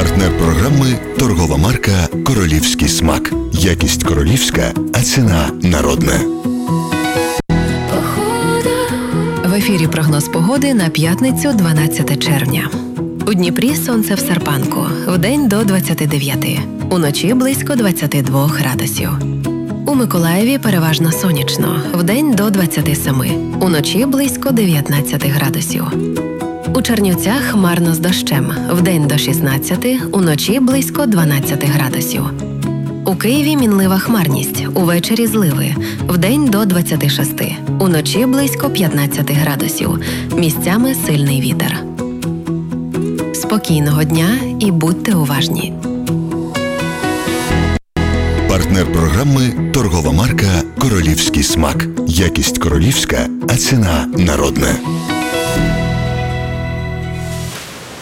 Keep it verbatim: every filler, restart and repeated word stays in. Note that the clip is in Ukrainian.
Партнер програми – торгова марка «Королівський смак». Якість королівська, а ціна народна. В ефірі прогноз погоди на п'ятницю, дванадцяте червня. У Дніпрі сонце в серпанку, вдень до двадцяти дев'яти, уночі близько двадцяти двох градусів. У Миколаєві переважно сонячно, вдень до двадцяти семи, уночі близько дев'ятнадцяти градусів. У Чернівцях хмарно з дощем, вдень до шістнадцяти, уночі близько дванадцяти градусів. У Києві мінлива хмарність, увечері зливи, вдень до двадцяти шести, уночі близько п'ятнадцяти градусів, місцями сильний вітер. Спокійного дня і будьте уважні. Партнер програми – торгова марка «Королівський смак». Якість королівська, а ціна народна.